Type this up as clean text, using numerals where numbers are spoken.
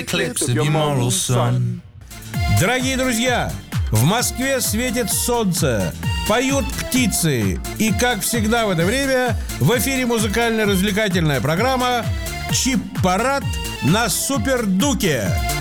Дорогие друзья, в Москве светит солнце, поют птицы. И, как всегда в это время, в эфире музыкально-развлекательная программа «Чип-парад» на Супердуке.